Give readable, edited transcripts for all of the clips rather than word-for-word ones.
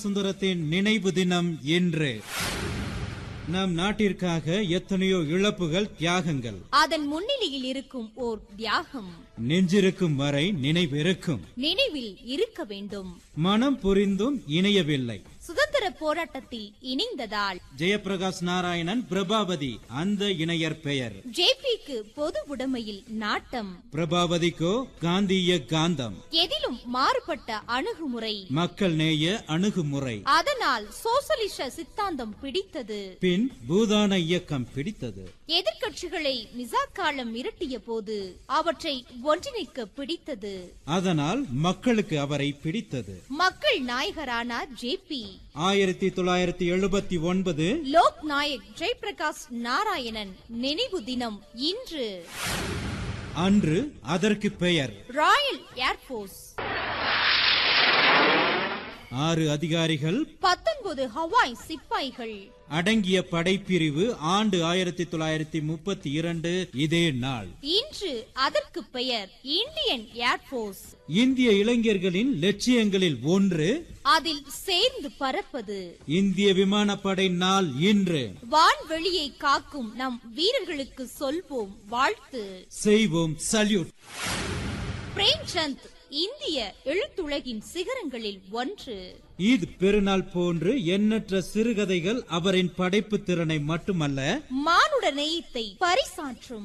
சுந்தரத்தின் நினைவு தினம் இன்று. நம் நாட்டிற்காக எத்தனையோ இழப்புகள், தியாகங்கள். அதன் முன்னிலையில் இருக்கும் ஓர் தியாகம். நெஞ்சிருக்கும் வரை நினைவிருக்கும். நினைவில் இருக்க வேண்டும். மனம் புரிந்தும் இணையவில்லை. சுதந்திர போராட்டத்தில் இணைந்ததால் ஜெயபிரகாஷ் நாராயணன், பிரபாவதி அந்த இணையர் பெயர். ஜேபிக்கு பொது உடைமையில் நாட்டம், பிரபாவதிக்கோ காந்திய காந்தம். எதிலும் மாறுபட்ட அணுகுமுறை, மக்கள் நேய அணுகுமுறை. அதனால் சோசலிச சித்தாந்தம் பிடித்தது. பின் பூதான இயக்கம் பிடித்தது. எதிர்கட்சிகளை மிசாக்காலம் மிரட்டிய போது அவற்றை ஒன்றிணைக்க பிடித்தது. அதனால் மக்களுக்கு அவரை பிடித்தது. மக்கள் நாயகரானார் ஜேபி. 1979 லோக் நாயக் ஜெயபிரகாஷ் நாராயணன் நினைவு தினம் இன்று. அன்று அதற்கு பெயர் ராயல் ஏர்போர்ஸ். 6 அதிகாரிகள், 19 ஹவாய் சிப்பாய்கள் அடங்கிய படைப்பிரிவு. ஆண்டு 1932. இதே நாள். இன்று அதற்கு பெயர் இந்தியன் ஏர்போர்ஸ். இந்திய இளைஞர்களின் லட்சியங்களில் ஒன்று அதில் சேர்ந்து பறப்பது. இந்திய விமானப்படை நாள் இன்று. வான்வெளியை காக்கும் நம் வீரர்களுக்கு சொல்வோம் வாழ்த்து, செய்வோம் சல்யூட். பிரேம்சந்த் இந்திய எழுத்துலகின் சிகரங்களில் ஒன்று. ஈத் பெருநாள் போன்று எண்ணற்ற சிறுகதைகள் அவரின் படைப்பு திறனை மட்டுமல்ல, மானுட நேயத்தை பரிசாற்றும்.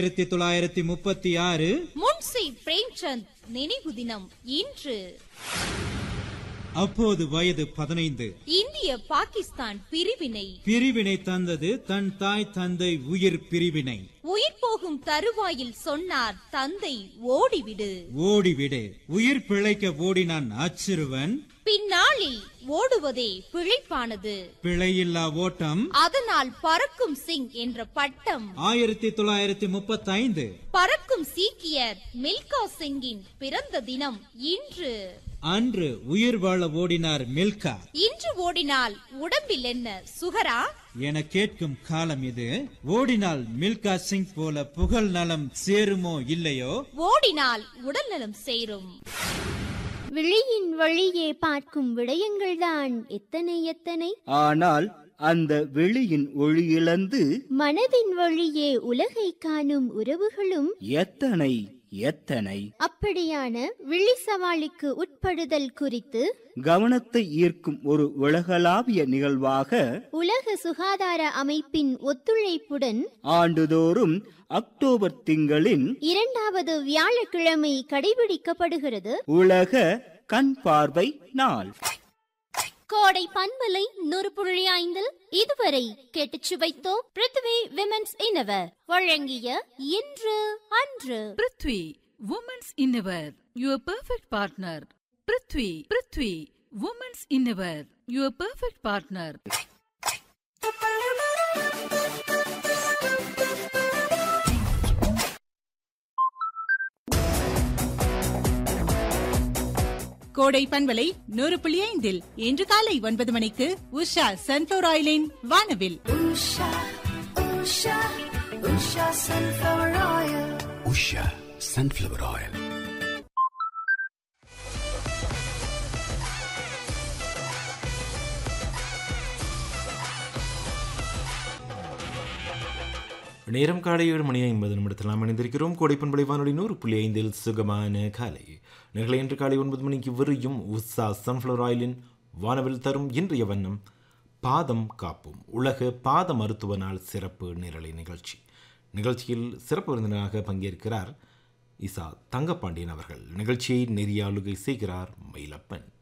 1936 முன்சி பிரேம்சந்த் நினைவு தினம் இன்று. அப்போது வயது 15. இந்திய பாகிஸ்தான் பிரிவினை தந்தது தன் தாய் தந்தை உயிர் பிரிவினை. உயிர் போகும் தருவாயில் சொன்னார் தந்தை, ஓடிவிடு ஓடிவிடு. உயிர் பிழைக்க ஓடினான் அச்சிறுவன். பின்னாளில் ஓடுவதே பிழைப்பானது. பிழையில்லா ஓட்டம். அதனால் பறக்கும் சிங் என்ற பட்டம். 1935 பறக்கும் சீக்கியர் மில்கா சிங்கின் பிறந்த தினம் இன்று. அன்று உயிர் வாழ ஓடினார் மில்கா. இன்று ஓடினால் உடம்பில் என்ன சுகரா என கேட்கும் காலம் இது. ஓடினால் மில்கா சிங் போல புகழ் நலம் சேருமோ இல்லையோ? ஓடினால் உடல் நலம் சேரும். விழியின் வழியே பார்க்கும் விடயங்கள்தான் எத்தனை எத்தனை. ஆனால் அந்த வெளியின் ஒளியிழந்து மனதின் வழியே உலகை காணும் உறவுகளும் எத்தனை எத்தனை. அப்படியான விழி சவாலுக்கு உட்படுதல் குறித்து கவனத்தை ஈர்க்கும் ஒரு உலகளாவிய நிகழ்வாக உலக சுகாதார அமைப்பின் ஒத்துழைப்புடன் ஆண்டுதோறும் அக்டோபர் திங்களின் 2வது வியாழக்கிழமை கடைபிடிக்கப்படுகிறது உலக கண் பார்வை நாள். கோடை பண்பலை 100.5 இதுவரை கேட்டுச் சுவைத்தோம். பிருத்வி விமென்ஸ் இன்னவர் வழங்கிய இன்று அன்று. Prithvi women's இன்னவர், your perfect partner. Prithvi women's இன்னவர், your perfect partner. கோடை பண்பலை 100.5 இன்று காலை 9 மணிக்கு உஷா சன்ஃப்ளவர் ஆயிலின் வானவில். Usha sunflower oil. நேரம் காலை 7:50 நாம் இணைந்திருக்கிறோம். கோடைப்பண்பலை வானொலி 100.5 சுகமான காலை நிகழ. இன்று காலை 9 மணிக்கு விரியும் உஷா சன்ஃப்ளவர் ஆயிலின் வானவில் தரும் இன்றைய வண்ணம் பாதம் காப்போம். உலக பாத மருத்துவ நாள் சிறப்பு நேரலை நிகழ்ச்சி. நிகழ்ச்சியில் சிறப்பு விருந்தினராக பங்கேற்கிறார் இசா தங்கப்பாண்டியன் அவர்கள். நிகழ்ச்சியை நெறியாளுகை செய்கிறார் மயிலப்பன்.